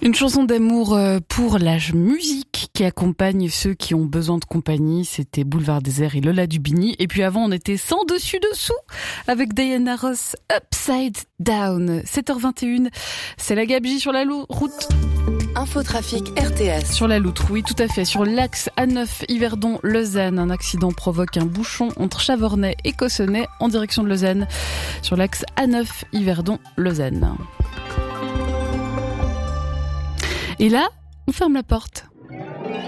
Une chanson d'amour pour la musique qui accompagne ceux qui ont besoin de compagnie. C'était Boulevard Désert et Lola Dubini. Et puis avant, on était sans dessus-dessous avec Diana Ross, Upside Down. 7h21, c'est la gabegie sur la route. Infotrafic RTS. Sur la Loutre, oui, tout à fait. Sur l'axe A9 Yverdon-Lausanne, un accident provoque un bouchon entre Chavornay et Cossonay en direction de Lausanne. Sur l'axe A9 Yverdon-Lausanne. Et là, on ferme la porte.